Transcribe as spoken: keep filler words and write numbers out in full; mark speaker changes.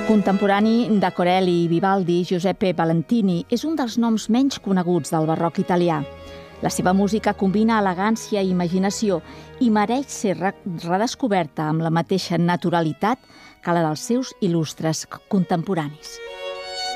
Speaker 1: Contemporani de Corelli i Vivaldi, Giuseppe Valentini és un dels noms menys coneguts del barroc italià. La seva música combina elegància i imaginació i mereix ser redescoberta amb la mateixa naturalitat que la dels seus il·lustres contemporanis.